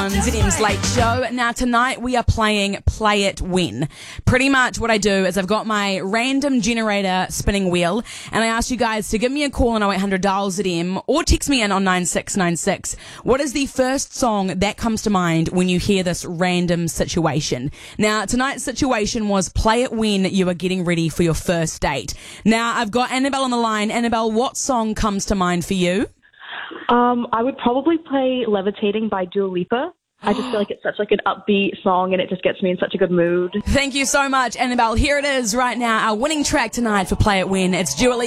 on ZM's Late Show. Now tonight we are playing Play It Win. Pretty much what I do is I've got my random generator spinning wheel and I ask you guys to give me a call on 0800 dial ZM or text me in on 9696. What is the first song that comes to mind when you hear this random situation? Now tonight's situation was Play It When you are getting ready for your first date. Now I've got Annabelle on the line. Annabelle, what song comes to mind for you? I would probably play Levitating by Dua Lipa. I just feel like it's such like an upbeat song and it just gets me in such a good mood. Thank you so much, Annabelle. Here it is right now, our winning track tonight for Play It When. It's Dua Lipa.